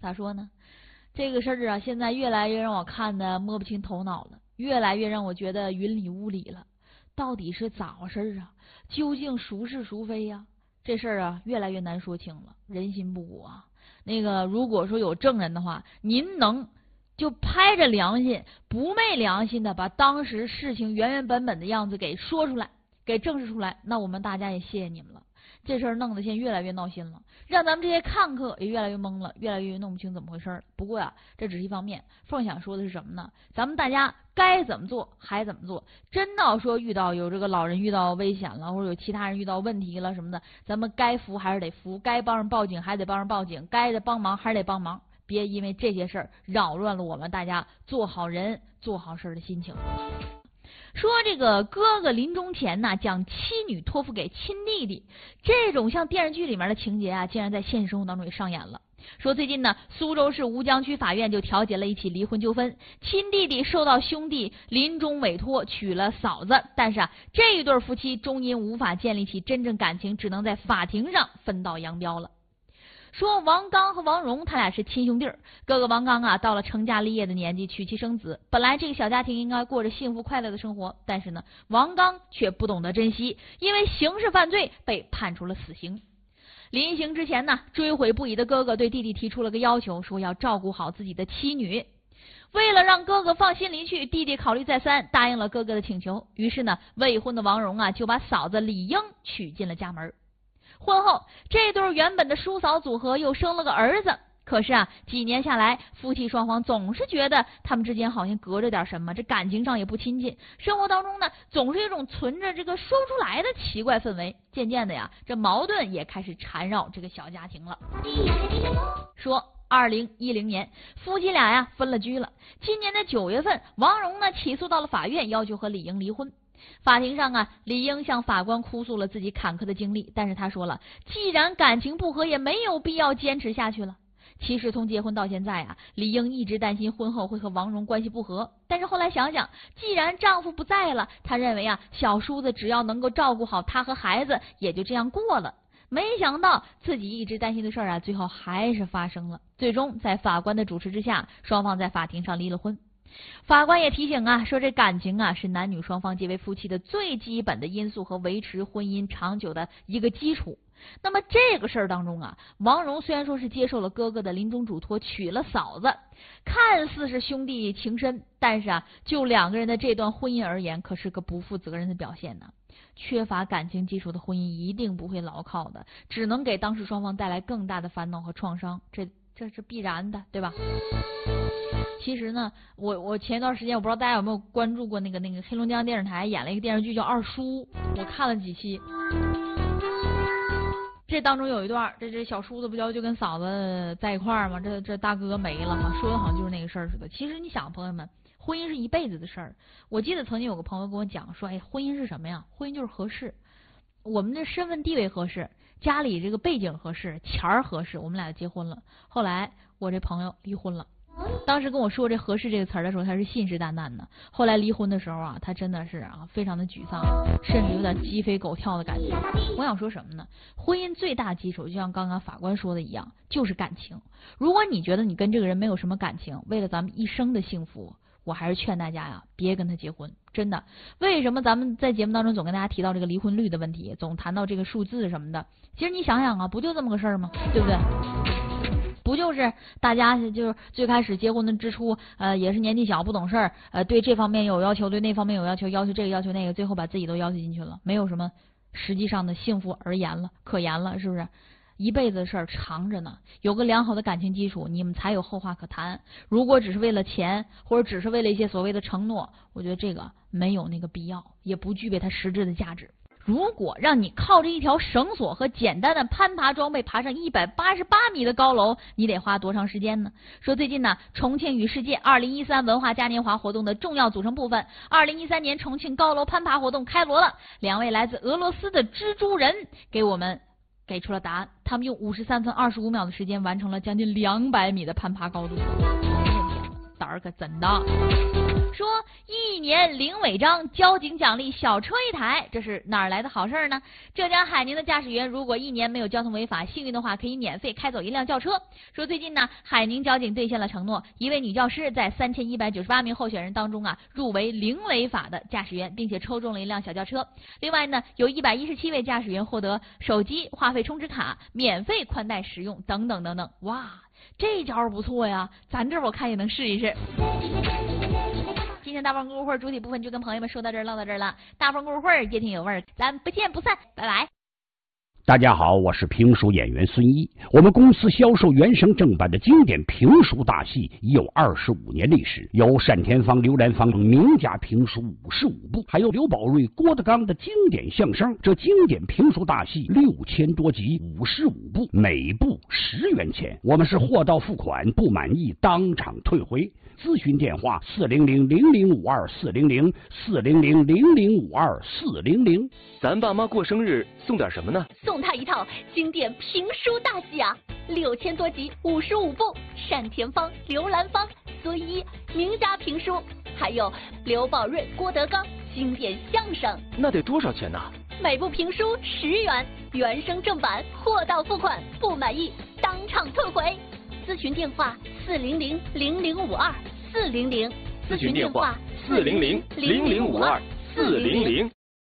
咋说呢？这个事儿啊，现在越来越让我看的摸不清头脑了，越来越让我觉得云里雾里了。到底是咋回事啊？究竟孰是孰非呀？这事儿啊，越来越难说清了，人心不古啊。那个，如果说有证人的话，您能就拍着良心，不昧良心的把当时事情原本的样子给说出来，给证实出来，那我们大家也谢谢你们了。这事儿弄得现在越来越闹心了，让咱们这些看客也越来越懵了，越来越弄不清怎么回事了。不过呀，这只是一方面。凤想说的是什么呢？咱们大家该怎么做还怎么做。真到说遇到有这个老人遇到危险了，或者有其他人遇到问题了什么的，咱们该扶还是得扶，该帮人报警还得帮人报警，该帮忙还是得帮忙。别因为这些事儿扰乱了我们大家做好人做好事的心情。说这个哥哥临终前呢，将妻女托付给亲弟弟，这种像电视剧里面的情节啊，竟然在现实生活当中也上演了。说最近呢，苏州市吴江区法院就调解了一起离婚纠纷，亲弟弟受到兄弟临终委托娶了嫂子，但是这一对夫妻终因无法建立起真正感情，只能在法庭上分道扬镳了。说王刚和王蓉他俩是亲兄弟，哥哥王刚啊到了成家立业的年纪，娶妻生子，本来这个小家庭应该过着幸福快乐的生活，但是呢，王刚却不懂得珍惜，因为刑事犯罪被判处了死刑。临行之前呢，追悔不已的哥哥对弟弟提出了个要求，说要照顾好自己的妻女。为了让哥哥放心离去，弟弟考虑再三，答应了哥哥的请求。于是呢，未婚的王蓉啊就把嫂子李英娶进了家门。婚后，这对原本的叔嫂组合又生了个儿子。可是啊，几年下来，夫妻双方总是觉得他们之间好像隔着点什么，这感情上也不亲近，生活当中呢，总是有一种存着这个说不出来的奇怪氛围。渐渐的呀，这矛盾也开始缠绕这个小家庭了。说2010年，夫妻俩呀分了居了。今年的9月份，王蓉呢起诉到了法院，要求和李英离婚。法庭上啊，李英向法官哭诉了自己坎坷的经历，但是他说了，既然感情不和，也没有必要坚持下去了。其实从结婚到现在啊，李英一直担心婚后会和王蓉关系不和，但是后来想想，既然丈夫不在了，她认为啊，小叔子只要能够照顾好她和孩子，也就这样过了。没想到自己一直担心的事儿啊，最后还是发生了。最终在法官的主持之下，双方在法庭上离了婚。法官也提醒啊，说这感情啊是男女双方结为夫妻的最基本的因素和维持婚姻长久的一个基础。那么这个事儿当中啊，王蓉虽然说是接受了哥哥的临终嘱托，娶了嫂子，看似是兄弟情深，但是啊，就两个人的这段婚姻而言，可是个不负责任的表现呢。缺乏感情基础的婚姻一定不会牢靠的，只能给当事双方带来更大的烦恼和创伤，这是必然的，对吧？其实呢，我前一段时间我不知道大家有没有关注过那个黑龙江电视台演了一个电视剧叫《二叔》，我看了几期。这当中有一段，这小叔子不就跟嫂子在一块儿吗？这大哥没了哈，说的好像就是那个事儿似的。其实你想，朋友们，婚姻是一辈子的事儿。我记得曾经有个朋友跟我讲说，哎，婚姻是什么呀？婚姻就是合适，我们的身份地位合适，家里这个背景合适，钱儿合适，我们俩就结婚了。后来我这朋友离婚了。当时跟我说这合适这个词儿的时候，他是信誓旦旦的。后来离婚的时候啊，他真的是啊非常的沮丧，甚至有点鸡飞狗跳的感觉。我想说什么呢？婚姻最大基础就像刚刚法官说的一样，就是感情。如果你觉得你跟这个人没有什么感情，为了咱们一生的幸福，我还是劝大家呀，别跟他结婚。真的，为什么咱们在节目当中总跟大家提到这个离婚率的问题，总谈到这个数字什么的？其实你想想啊，不就这么个事儿吗？对不对？不就是大家就是最开始结婚的之初，也是年纪小不懂事儿，对这方面有要求，对那方面有要求，要求这个要求那个，最后把自己都要求进去了，没有什么实际上的幸福可言了，是不是？一辈子的事儿长着呢，有个良好的感情基础，你们才有后话可谈。如果只是为了钱，或者只是为了一些所谓的承诺，我觉得这个没有那个必要，也不具备它实质的价值。如果让你靠着一条绳索和简单的攀爬装备爬上188米的高楼，你得花多长时间呢？说最近呢，重庆与世界2013文化嘉年华活动的重要组成部分，2013年重庆高楼攀爬活动开锣了。2位来自俄罗斯的蜘蛛人给我们给出了答案，他们用53分25秒的时间完成了将近200米的攀爬高度。胆儿可真大！ 说1年零违章，交警奖励小车1台，这是哪儿来的好事呢？浙江海宁的驾驶员如果1年没有交通违法，幸运的话可以免费开走1辆轿车。说最近呢，海宁交警兑现了承诺，一位女教师在3198名候选人当中入围零违法的驾驶员，并且抽中了1辆小轿车。另外呢，有117位驾驶员获得手机话费充值卡、免费宽带使用等等等等。哇，这招不错呀，咱这我看也能试一试。今天大风故事会主体部分就跟朋友们说到这儿，唠到这儿了。大风故事会也挺有味儿，咱不见不散，拜拜。 大家好，我是评书演员孙一。我们公司销售原声正版的经典评书大戏已有25年历史，有单田芳、刘兰芳等名家评书55部，还有刘宝瑞、郭德纲的经典相声。这经典评书大戏6000多集，55部，每部10元钱。我们是货到付款，不满意当场退回。咨询电话400-0052-400，400-0052-400。 咱爸妈过生日送点什么呢？ 送他一套经典评书大戏啊，6000多集，55部，单田芳、刘兰芳、孙一名家评书，还有刘宝瑞、郭德纲经典相声。 那得多少钱呢？ 每部评书10元，原声正版，货到付款，不满意当场退回。咨询电话400-0052-400， 咨询电话400-0052-400。